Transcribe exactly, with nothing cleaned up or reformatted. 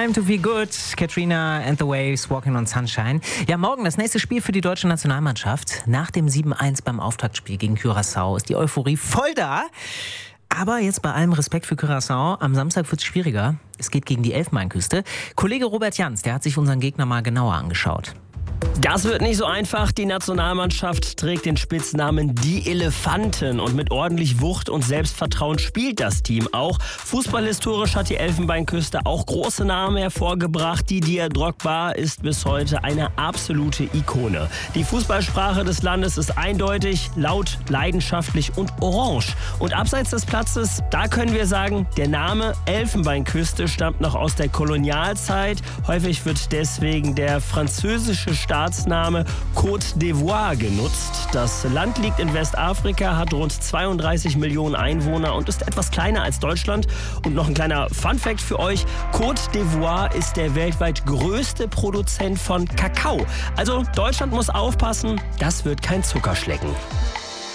Time to Feel Good. Katrina and the Waves, Walking on Sunshine. Ja, morgen das nächste Spiel für die deutsche Nationalmannschaft. Nach dem sieben eins beim Auftaktspiel gegen Curaçao ist die Euphorie voll da. Aber jetzt bei allem Respekt für Curaçao, am Samstag wird es schwieriger. Es geht gegen die Elfenbeinküste. Kollege Robert Jans, der hat sich unseren Gegner mal genauer angeschaut. Das wird nicht so einfach. Die Nationalmannschaft trägt den Spitznamen Die Elefanten und mit ordentlich Wucht und Selbstvertrauen spielt das Team auch. Fußballhistorisch hat die Elfenbeinküste auch große Namen hervorgebracht. Didier Drogba ist bis heute eine absolute Ikone. Die Fußballsprache des Landes ist eindeutig, laut, leidenschaftlich und orange. Und abseits des Platzes, da können wir sagen, der Name Elfenbeinküste stammt noch aus der Kolonialzeit. Häufig wird deswegen der französische Staatsname Côte d'Ivoire genutzt. Das Land liegt in Westafrika, hat rund zweiunddreißig Millionen Einwohner und ist etwas kleiner als Deutschland. Und noch ein kleiner Funfact für euch: Côte d'Ivoire ist der weltweit größte Produzent von Kakao. Also Deutschland muss aufpassen, das wird kein Zuckerschlecken.